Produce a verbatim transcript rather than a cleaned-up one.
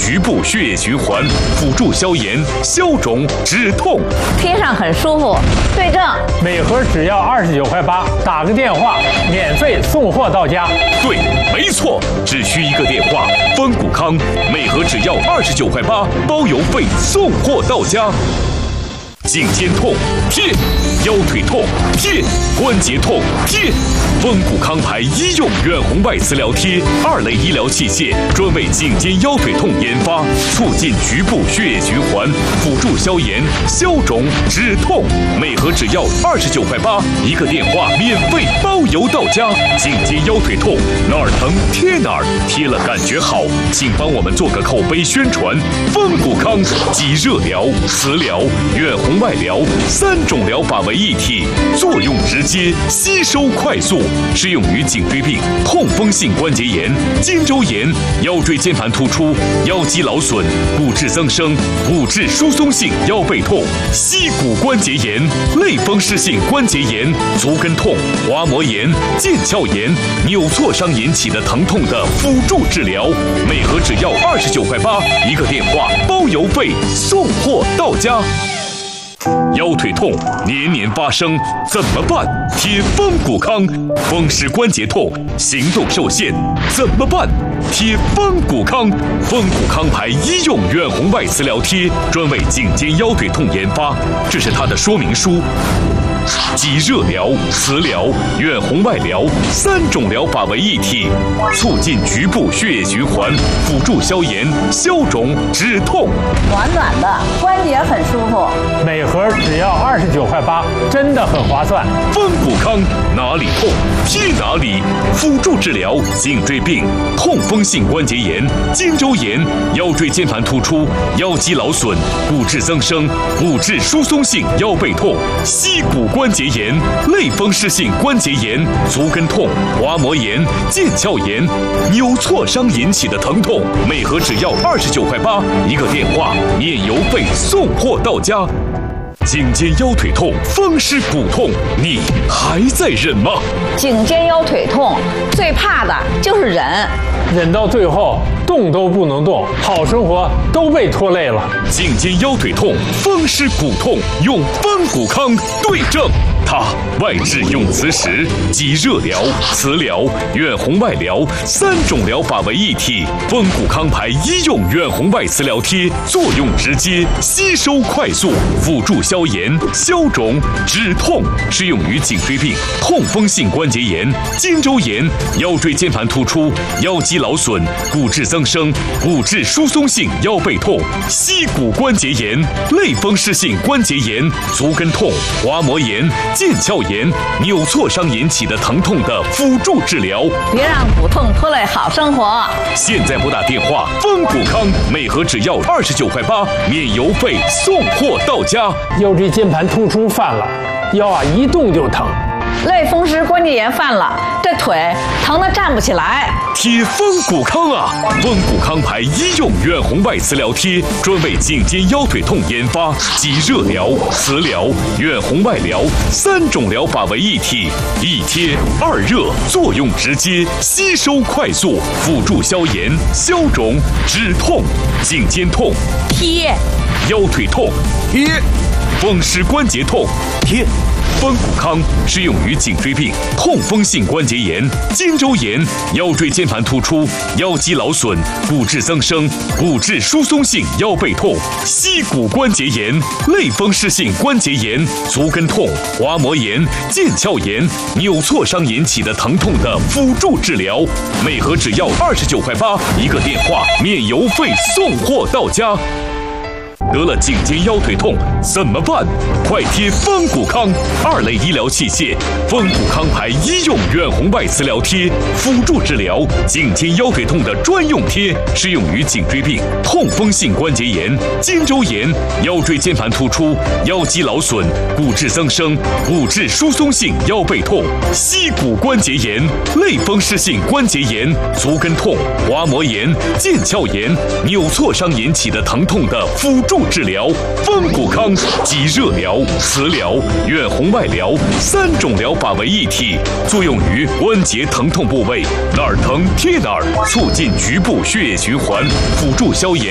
局部血液循环，辅助消炎、消肿、止痛。 贴上很舒服。对症， 每盒只要二十九块八，打个电话，免费送货到家。 对，没错，只需一个电话，丰谷康每盒只要二十九块八，包邮费送货到家。颈肩痛贴，腰腿痛贴，关节痛贴。丰谷康牌医用远红外磁疗贴，二类医疗器械，专为颈肩腰腿痛研发，促进局部血液循环，辅助消炎、消肿、止痛。每盒只要二十九块八，一个电话免费包邮到家。颈肩腰腿痛哪儿疼贴哪儿，贴了感觉好，请帮我们做个口碑宣传。丰谷康集热疗、磁疗、远红外疗三种疗法为一体，作用直接，吸收快速，适用于颈椎病、痛风性关节炎、肩周炎、腰椎间盘突出、腰肌劳损、骨质增生、骨质疏松性腰背痛、膝骨关节炎、类风湿性关节炎、足跟痛、滑膜炎、腱鞘炎、扭挫伤引起的疼痛的辅助治疗。每盒只要二十九块八，一个电话包邮费送货到家。腰腿痛年年发生怎么办？贴丰谷康。风湿关节痛行动受限怎么办？贴丰谷康。丰谷康牌医用远红外磁疗贴，专为颈肩腰腿痛研发，这是它的说明书。集热疗、磁疗、远红外疗三种疗法为一体，促进局部血液循环，辅助消炎、消肿、止痛。 暖暖的，关节很舒服。 每盒只要二十九块八，真的很划算。 丰谷康哪里痛贴哪里，辅助治疗颈椎病、痛风性关节炎、肩周炎、腰椎间盘突出、腰肌劳损、骨质增生、骨质疏松性腰背痛、膝骨关节炎、类风湿性关节炎、足跟痛、滑膜炎、腱鞘炎、扭挫伤引起的疼痛。每盒只要二十九块八，一个电话免邮费送货到家。颈肩腰腿痛、风湿骨痛，你还在忍吗？ 颈肩腰腿痛最怕的就是忍， 忍到最后动都不能动，好生活都被拖累了。 颈肩腰腿痛、风湿骨痛，用丰谷康对症。它外治用磁石，集热疗、磁疗、远红外疗三种疗法为一体。丰谷康牌医用远红外磁疗贴，作用直接，吸收快速，辅助消炎、消肿、止痛，适用于颈椎病、痛风性关节炎、肩周炎、腰椎间盘突出、腰肌劳损、骨质增生、骨质疏松性腰背痛、膝骨关节炎、类风湿性关节炎、足跟痛、滑膜炎、腱鞘炎、扭挫伤引起的疼痛的辅助治疗。 别让骨痛拖累好生活。 现在拨打电话，丰谷康每盒只要二十九块八，免邮费送货到家。 腰椎间盘突出犯了，腰啊一动就疼。 类风湿关节炎犯了，这腿疼得站不起来。 贴丰谷康啊！丰谷康牌医用远红外磁疗贴，专为颈肩腰腿痛研发，集热疗、磁疗、远红外疗三种疗法为一体，一贴二热，作用直接，吸收快速，辅助消炎、消肿、止痛。颈肩痛贴， 腰腿痛贴，风湿关节痛贴。丰谷康适用于颈椎病、痛风性关节炎、肩周炎、腰椎间盘突出、腰肌劳损、骨质增生、骨质疏松性腰背痛、膝骨关节炎、类风湿性关节炎、足跟痛、滑膜炎、腱鞘炎、扭挫伤引起的疼痛的辅助治疗。每盒只要二十九块八，一个电话免邮费送货到家。得了颈肩腰腿痛怎么办？快贴丰谷康二类医疗器械，丰谷康牌医用远红外磁疗贴，辅助治疗颈肩腰腿痛的专用贴，适用于颈椎病、痛风性关节炎、肩周炎、腰椎间盘突出、腰肌劳损、骨质增生、骨质疏松性腰背痛、膝骨关节炎、类风湿性关节炎、足跟痛、滑膜炎、腱鞘炎、扭挫伤引起的疼痛的辅助治疗。丰谷康集热疗、磁疗、远红外疗三种疗法为一体，作用于关节疼痛部位，哪儿疼贴哪儿，促进局部血液循环，辅助消炎。